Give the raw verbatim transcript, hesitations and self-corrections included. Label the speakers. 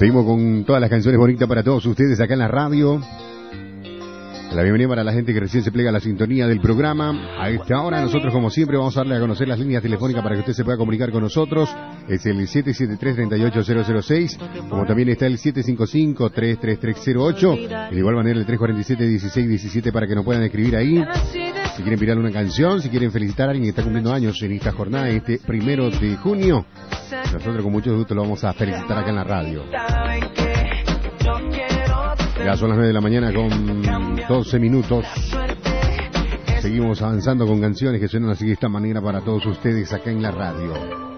Speaker 1: Seguimos con todas las canciones bonitas para todos ustedes acá en la radio. La bienvenida para la gente que recién se plega a la sintonía del programa. A esta hora nosotros, como siempre, vamos a darle a conocer las líneas telefónicas para que usted se pueda comunicar con nosotros. Es el siete siete tres, tres ocho cero cero seis, como también está el siete cinco cinco, tres tres tres cero ocho, y de igual manera el tres cuatro siete, dieciséis diecisiete para que nos puedan escribir ahí. Si quieren enviarle una canción, si quieren felicitar a alguien que está cumpliendo años en esta jornada, este primero de junio, nosotros con mucho gusto lo vamos a felicitar acá en la radio. Ya son las nueve de la mañana con doce minutos. Seguimos avanzando con canciones que suenan así de esta manera para todos ustedes acá en la radio.